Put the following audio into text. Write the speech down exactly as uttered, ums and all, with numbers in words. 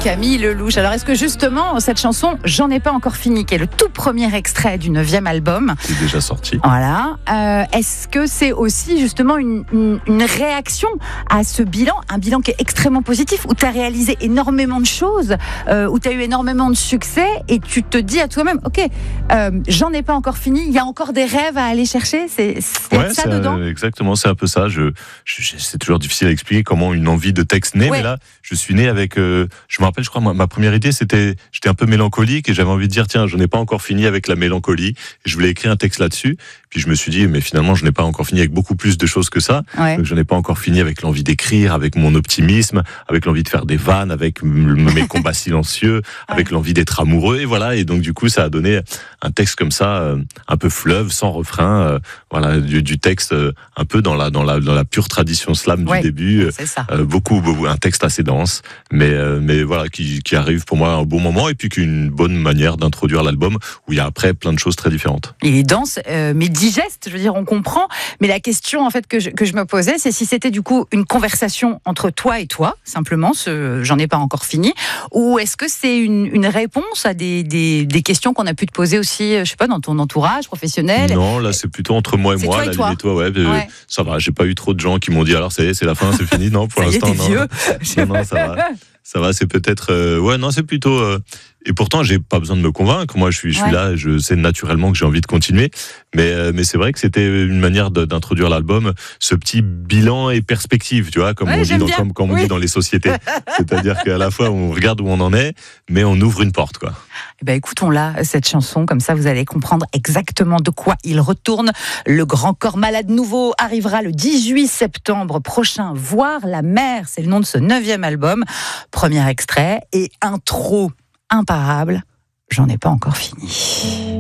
Camille Lelouch. Alors, est-ce que justement, cette chanson, J'en ai pas encore fini, qui est le tout premier extrait du neuvième album, qui est déjà sorti. Voilà. Euh, est-ce que c'est aussi justement une, une, une réaction à ce bilan, un bilan qui est extrêmement positif, où tu as réalisé énormément de choses, euh, où tu as eu énormément de succès, et tu te dis à toi-même, ok, euh, j'en ai pas encore fini, il y a encore des rêves à aller chercher, c'est, c'est ouais, ça c'est, dedans. euh, exactement, c'est un peu ça. Je, je, c'est toujours difficile à expliquer comment une envie de texte naît, Ouais. mais là, je suis né avec. Euh, je me rappelle, je crois, ma, ma première idée, c'était, j'étais un peu mélancolique et j'avais envie de dire, tiens, je n'ai pas encore fini avec la mélancolie. Et je voulais écrire un texte là-dessus. Puis je me suis dit, mais finalement, je n'ai pas encore fini avec beaucoup plus de choses que ça. Ouais. Donc, je n'ai pas encore fini avec l'envie d'écrire, avec mon optimisme, avec l'envie de faire des vannes, avec m- mes combats silencieux, avec l'envie d'être amoureux. Et voilà. Et donc, du coup, ça a donné un texte comme ça, euh, un peu fleuve, sans refrain. Euh, voilà, du, du texte euh, un peu dans la, dans la, dans la pure tradition slam Ouais, du début. Euh, c'est ça. euh, beaucoup, beaucoup, un texte assez dense, mais, euh, mais voilà, qui, qui arrive pour moi à un bon moment et puis qui est une bonne manière d'introduire l'album où il y a après plein de choses très différentes. Il est dense, euh, mais digeste, je veux dire, on comprend. Mais la question, en fait, que je, que je me posais, c'est si c'était du coup une conversation entre toi et toi, simplement, ce j'en ai pas encore fini, ou est-ce que c'est une, une réponse à des, des, des questions qu'on a pu te poser aussi, je sais pas, dans ton entourage professionnel? Non, là c'est plutôt entre moi et C'est moi, toi et la toi. limite, toi, ouais, euh, Ouais. ça va, j'ai pas eu trop de gens qui m'ont dit alors ça y est, c'est la fin, c'est fini, non, pour Ça y est, l'instant, t'es non. vieux. Non, non, ça va. Ça va, c'est peut-être. Euh, ouais, non, c'est plutôt. Euh, et pourtant, j'ai pas besoin de me convaincre. Moi, je suis, je suis Ouais. là, je sais naturellement que j'ai envie de continuer. Mais, euh, mais c'est vrai que c'était une manière de, d'introduire l'album, ce petit bilan et perspective, tu vois, comme Ouais, on dit j'aime dans, bien. comme, comme on Oui. dit dans les sociétés. C'est-à-dire qu'à la fois, on regarde où on en est, mais on ouvre une porte, quoi. Eh ben, écoutons-la, cette chanson, comme ça vous allez comprendre exactement de quoi il retourne. Le Grand Corps Malade nouveau arrivera le dix-huit septembre prochain. Voir la mer, c'est le nom de ce neuvième album. Premier extrait et intro imparable. J'en ai pas encore fini.